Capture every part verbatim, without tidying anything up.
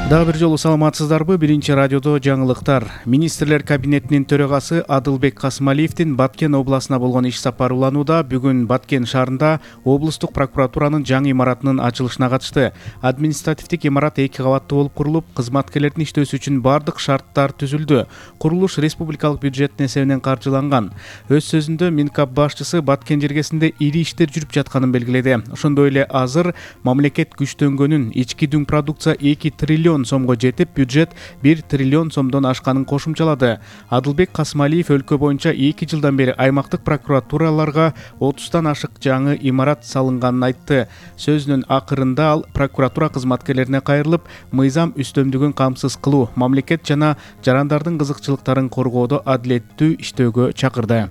Дагы бир жолу саламатсыздарбы? Биринчи радиодо жаңылыктар. Министрлер кабинетинин төрагасы Адылбек Касмалиевдин Баткен областына болгон иш сапары уланууда. Бүгүн Баткен шаарында облустук прокуратуранын жаңы имаратынын ачылышына катышты. Административдик имарат эки кабаттуу болуп курулуп, кызматкерлердин иштөөсү үчүн бардык шарттар түзүлдү. Курулуш республикалык бюджеттин эсебинен каржыланган. Өз сөзүндө Минкап башчысы Баткен жергесинде ири иштер жүрүп жатканын белгиледи. Ошондой эле азыр мамлекет күчтөнгөнүн, ички дүң продукция эки триллион сомго жетип, бюджет бир триллион сомдон ашканын кошумчалады. Адылбек Касмалиев өлкө боюнча эки жылдан бери аймактык прокуратураларга отуздан ашык жаңы имарат салынганын айтты. Сөзүнүн акырында ал прокуратура кызматкерлерине кайрылып, мыйзам үстөмдүгүн камсыз кылуу, мамлекет жана жарандардын кызыкчылыктарын коргоодо адилеттүү иштөөгө чакырды.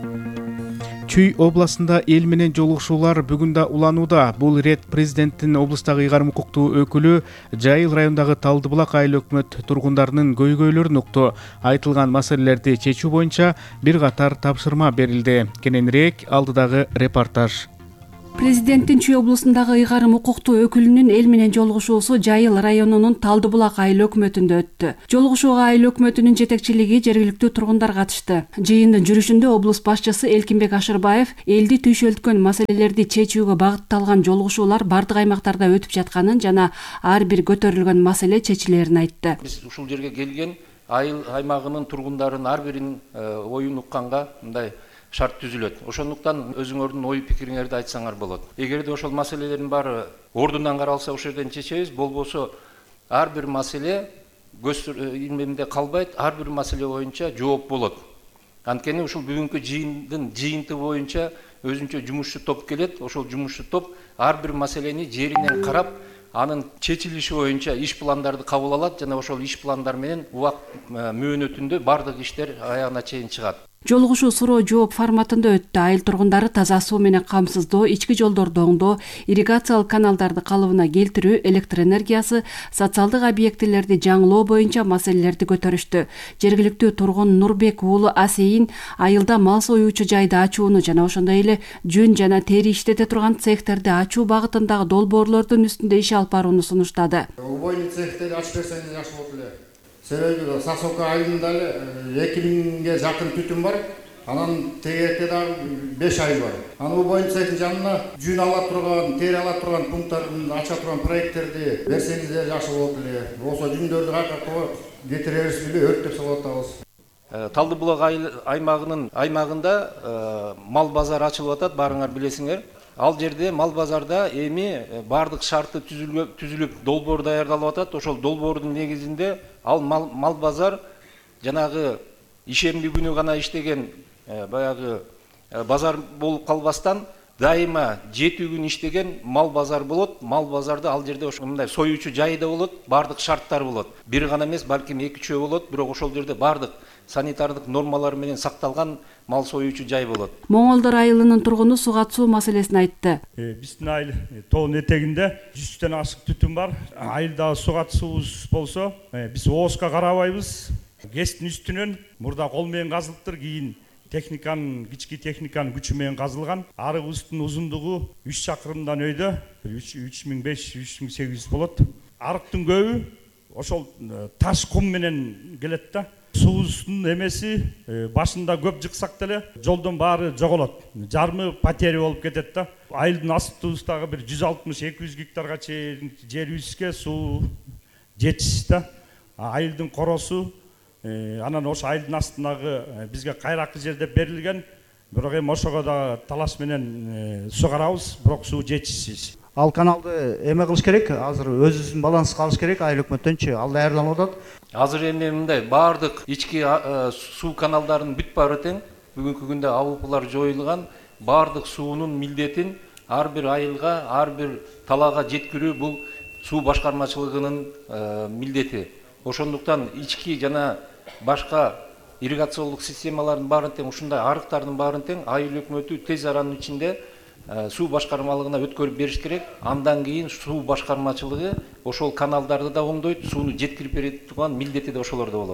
Чүй областында эл менен жолугушуулар бүгүн да уланууда. Бул ирет президенттин облустагы ыйгарым укуктуу өкүлү Жайыл районундагы Талдыбулак айыл өкмөт тургундарынын көйгөйлөрүн укту. Айтылган маселелерди чечүү боюнча бир катар тапшырма берилди. Кененирээк алдыдагы репортаж. Президенттин Чүй облусундагы ыйгарым укуктуу өкүлүнүн эл менен жолугушуусу Жайыл районунун Талдыбулак айыл өкмөтүндө өттү. Жолугушууга айыл өкмөтүнүн жетекчилиги, жергиликтүү тургундар катышты. Жыйындын жүрүшүндө облус башчысы Элкинбек Ашырбаев элди түйшөлткөн маселелерди чечүүгө багытталган жолугушуулар бардык аймактарда өтүп жатканын жана ар бир көтөрүлгөн маселе чечилерин айтты. Биз ушул жерге келген айыл аймагынын тургундарынын ар биринин оюн укканга мындай шарт түзүлөт. Ошондуктан өзүңөрдүн ой пикириңерди айтсаңар болот. Эгерде ошол маселелердин баары ордунан каралса, ошол жерден чечебиз. Болбосо ар бир маселе көз илмемде калбайт, ар бир маселе боюнча жооп болот. Анткени ушул бүгүнкү жыйындын жыйынты боюнча өзүнчө жумушчу топ келет. Ошол жумушчу топ ар бир маселени жеринен карап, анын чечилиши боюнча иш пландарды кабыл алат жана ошол иш пландар менен убакыт мөөнөтүндө бардык иштер аягына чейин чыгат. Жолугушуу суроо жооп форматында өттү. Айыл тургундары таза суу менен камсыздоо, ички жолдорду оңдоо, ирригациялык каналдарды калыбына келтирүү, электр энергиясы, социалдык объектилерди жаңылоо боюнча маселелерди көтөрүштү. Жергиликтүү тургун Нурбек уулу Асейин айылда мал союучу жайды ачууну жана ошондой эле жүн жана тери иштете турган цехтерди ачуу багытындагы долбоорлордун үстүндө иш алып барууну сунуштады. Убойный цехтерди ачып берсеңиз жакшы болот эле. Себеби Сасока айылында эки миңге жакын түтүн бар. Анан тегеректе дагы беш айыл бар. Анан убойный цехтин жанына жүн ала турган, тери ала турган пункттардын ача турган проекттерди берсеңиздер жакшы болот эле. Болсо жүндөрдү кайра кетиребиз эле, өрттөп салып атабыз. Талдыбулак аймагынын аймагында мал базары ачылып атат, баарыңар билесиңер. Ал жерде мал базарда эми бардык шарты түзүлүп, долбоор даярдалып атат. Ошол долбоордун негизинде ал мал, мал базар жанагы ишемби күнү гана иштеген баягы базар болуп калбастан дайыма жети күн иштеген мал базар болот. Мал базарда ал жерде ошондой союучу жай да болот, бардык шарттар болот. Бир гана эмес, балким эки үчөө болот, бирок ошол жерде бардык санитардык нормалар менен сакталган мал союучу жай болот. Моңолдор айылынын тургуну сугат суу маселесин айтты. Биздин айыл тоонун этегинде жүздөн ашык түтүн бар. Айылда сугат суубуз болсо, биз ооска карабайбыз. Кесиптин үстүнөн мурда кол менен казылыптыр, кийин техниканын, кички техниканын күчү менен казылган. Арыгыбыздын узундугу үч чакырымдан өйдө, үч миң беш жүз, үч миң сегиз жүз болот. Арыктын көбү ошол таш кум менен келет да. Суубуздун эмеси башында көп жыксак деле жолдон баары жоголот. Жармы потери болуп кетет да. Айылдын астыбыздагы бир жүз алтымыш эки жүз гектарга чейин жерибизге суу жетишсиз да. Айылдын коросу анан ошо айылдын астындагы бизге кайракы жер деп берилген. Бирок эми ошого да талаш менен суу карабыз, бирок суу жетишсиз. Ал каналды эме кылыш керек, азыр өзүбүздүн баланс калыш керек, айыл өкмөттөнчү ал даярдалып атат. Азыр эми мындай бардык ички суу каналдарын бүт баары тең, бүгүнкү күндө АВПлар жоюлган, бардык суунун милдетин ар бир айылга, ар бир талаага жеткирүү бул суу башкармачылыгынын милдети. Ошондуктан ички жана башка ирригациялык системалардын баарын тең, ушундай арыктардын баарын тең айыл өкмөтү тез аранын ичинде суу башкармалыгына өткөрүп бериш керек. Андан кийин суу башкармачылыгы ошол каналдарды да оңдойт, сууну жеткирип бере турган милдети да ошолордо болот.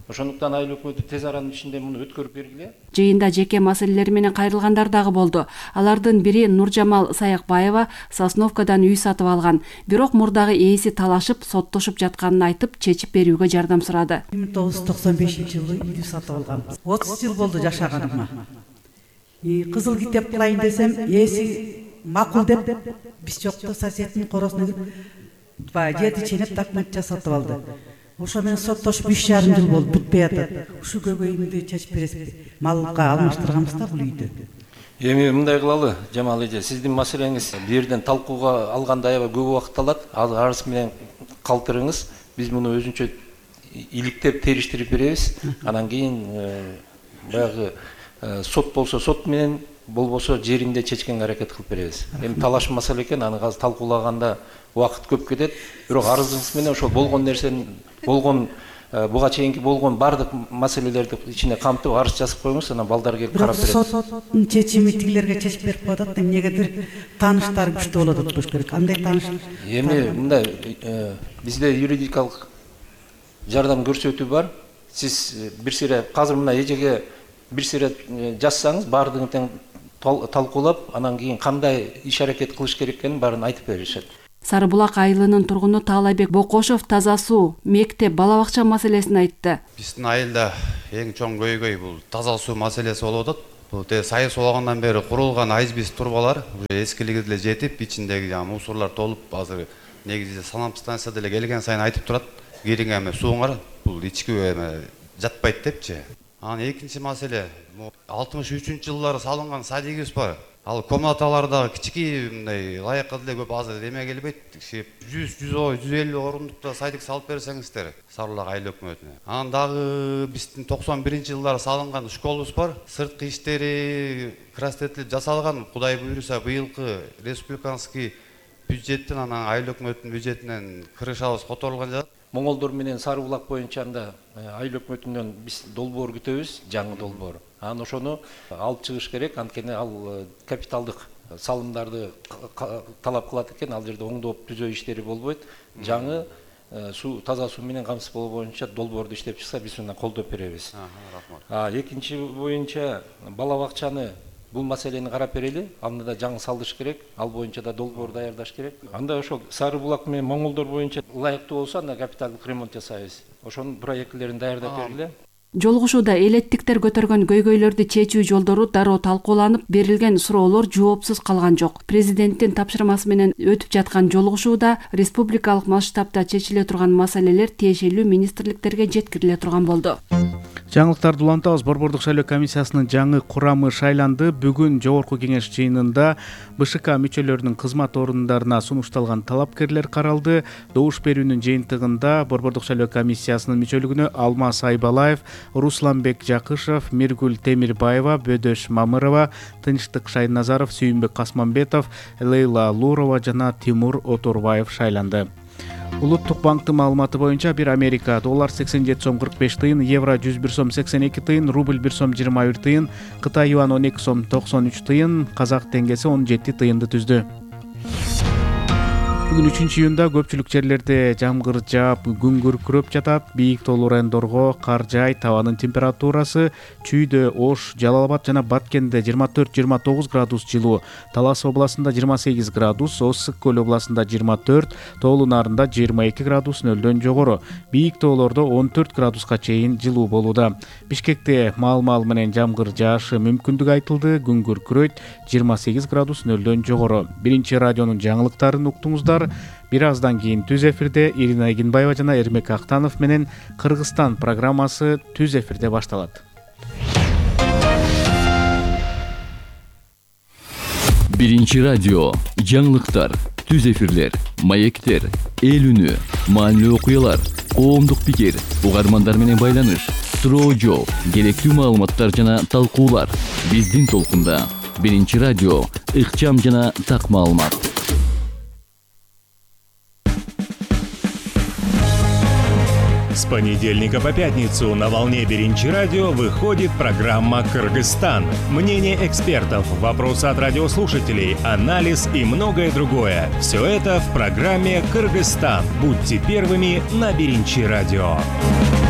Ошондуктан айыл өкмөтү тез аранын ичинде муну өткөрүп бергиле. Жыйында жеке маселелер менен кайрылгандар дагы болду. Алардын бири Нуржамал Саякбаева Сосновкадан үй сатып алган. Бирок мурдагы ээси талашып, соттошуп жатканын айтып, чечип берүүгө жардам сурады. миң тогуз жүз токсон бешинчи жылы үйдү сатып алгам. отуз жыл болду жашаганыма. Кызыл китеп кылайын десем, ээси макул деп, биз жокто соседтин коросуна баягы жерди ченеп документ жасатып алды. Ошо менен соттошуп үч жарым жыл болду, бүтпөй атат. Ушу көбөйүмдү чечип бересиз. Малга алмаштырганбыз да бул үйдү. Эми мындай кылалы, Жамал эже, сиздин маселеңиз бу жерден талкууга алганда аябай көп убакыт алат. Арыз менен калтырыңыз, биз муну өзүнчө иликтеп, териштирип беребиз. Анан кийин баягы сот болсо сот менен, болбосо жеринде чечкенге аракет кылып беребиз. Эми талаш маселе экен, аны азыр талкуулаганда убакыт көп кетет. Бирок арызыңыз менен ошол болгон нерсени, болгон буга чейинки болгон бардык маселелерди ичине камтып арыз жазып коюңуз, анан балдар келип карап берет. Бирок соттун чечими тигилерге чечип берип коет, эмнегедир тааныштар күчтүү болот болуш керек. Кандай тааныш? Эми мындай бизде юридикалык жардам көрсөтүү бар. Сиз бир сире азыр мына эжеге бир сире жазсаңыз, баардыгын тең талкуулап, анан кийин кандай иш аракет кылыш керек экенин баарын айтып беришет. Сары Булак айылынын тургуну Таалайбек Бокошов таза суу, мектеп, бала бакча маселесин айтты. Биздин айылда эң чоң көйгөй бул таза суу маселеси болуп атат. Бул те сайыс болгондон бери курулган айзбиз турбалар уже эскилиги деле жетип, ичиндеги жаңы мусорлар толуп, азыр негизи санап станция деле келген сайын айтып турат. Кириңе эме сууңар бул ичкиге эме жатпайт депчи. Анан экинчи маселе, алтымыш үчүнчү жылдары салынган садигибиз бар. Ал комнаталарда кички мындай лайыкка деле көп азыр эме келбейт. жүз, жүз элүү орундукта садик салып берсеңиздер Сары Булак айыл өкмөтүнө. Анан дагы биздин токсон биринчи жылдары салынган школубуз бар. Сырткы иштери крастетилип жасалган. Кудай буйруса быйылкы республиканский бюджеттен, анан айыл өкмөтүнүн бюджетинен крышабыз которулган жатат. Моңолдор менен Сары Булак боюнча анда айыл өкмөтүнөн биз долбоор күтөбүз, жаңы долбоор. Анан ошону алып чыгыш керек, анткени ал капиталдык салымдарды талап кылат экен, ал жерде оңдоп түзөө иштери болбойт. Жаңы суу, таза суу менен камсыз болуу боюнча долбоорду иштеп чыкса, биз мына колдоп беребиз. А экинчи боюнча бала бакчаны бул маселени карап берели, аны да жаңы салдыш керек, ал боюнча да долбоор даярдаш керек. Анда ошол Сары Булак менен Моңолдор боюнча ылайыктуу болсо, анда капиталдык ремонт жасайбыз. Ошонун проектлерин даярдап бергиле. Жолугушууда элеттиктер көтөргөн көйгөйлөрдү чечүү жолдору дароо талкууланып, берилген суроолор жоопсуз калган жок. Президенттин тапшырмасы менен өтүп жаткан жолугушууда республикалык масштабта чечиле турган маселелер тиешелүү министрликтерге жеткириле турган болду. Жаңылыктарды улантабыз. Борбордук шайлоо комиссиясынын жаңы курамы шайланды. Бүгүн жогорку кеңеш жыйынында БШК мүчөлөрүнүн кызмат орундарына сунушталган талапкерлер каралды. Добуш берүүнүн жыйынтыгында Борбордук шайлоо комиссиясынын мүчөлүгүнө Алмаз Айбалаев, Русланбек Жакышев, Миргүл Темирбаева, Бөдөш Мамырова, Тынчтык Шайназаров, Сүйүнбек Касманбетов, Лейла Лурова жана Тимур Отурбаев шайланды. Улуттук банктын маалыматы боюнча бир Америка доллар сексен жети сом кырк беш тыйын, евро жүз бир сом сексен эки тыйын, рубль бир сом жыйырма бир тыйын, Кытай юан он эки сом токсон үч тыйын, казак теңгеси он жети тыйынды түздү. Бүгүн үчүнчү июнда көпчүлүк жерлерде жамгыр жаап, күн күркүрөп жатат. Бийик тоолуу райондорго кар жай, табанын температурасы Чүйдө, Ош, Жалал Абад жана Баткенде жыйырма төрт жыйырма тогуз градус жылуу, Талас областында жыйырма сегиз градус, Ысык көл областында жыйырма төрт, тоолуу нарында жыйырма эки градус нөлдөн жогору. Бийик тоолордо он төрт градуска чейин жылуу болууда. Бишкекте маал-маал менен жамгыр жаашы мүмкүндүгү айтылды. Күн күркүрөйт, жыйырма сегиз градус нөлдөн жогору. Биринчи радионун жаңылыктарын уктуңуздар. Бир аздан кийин түз эфирде Ирина Эгинбаева жана Эрмек Актанов менен Кыргызстан программасы түз эфирде башталат. Биринчи радио, жаңылыктар, түз эфирлер, маектер, эл үнү, маанилүү окуялар, коомдук пикир, угармандар менен байланыш, суроо жооп, керектүү маалыматтар жана талкуулар. Биздин толкунда Биринчи радио, ыкчам жана так маалымат. С понедельника по пятницу на волне Биринчи радио выходит программа «Кыргызстан». Мнение экспертов, вопросы от радиослушателей, анализ и многое другое. Все это в программе «Кыргызстан». Будьте первыми на Биринчи радио.